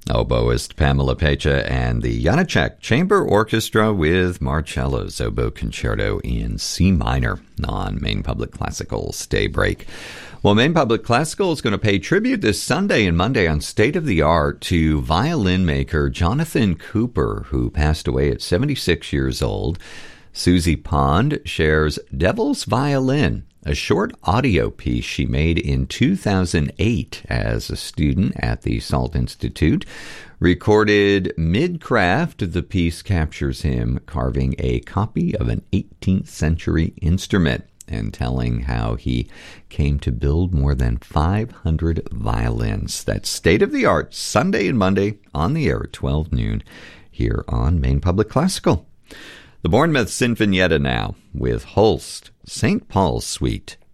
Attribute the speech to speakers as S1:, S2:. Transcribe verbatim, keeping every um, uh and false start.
S1: Oboist Pamela Pecha and the Janacek Chamber Orchestra with Marcello's Oboe Concerto in C minor on Maine Public Classical's Daybreak. Well, Maine Public Classical is going to pay tribute this Sunday and Monday on State of the Art to violin maker Jonathan Cooper, who passed away at seventy-six years old. Susie Pond shares Devil's Violin, a short audio piece she made in two thousand eight as a student at the Salt Institute. Recorded mid-craft, the piece captures him carving a copy of an eighteenth century instrument and telling how he came to build more than five hundred violins. That's State of the Art, Sunday and Monday on the air at twelve noon here on Maine Public Classical. The Bournemouth Sinfonietta now with Holst, Saint Paul's Suite.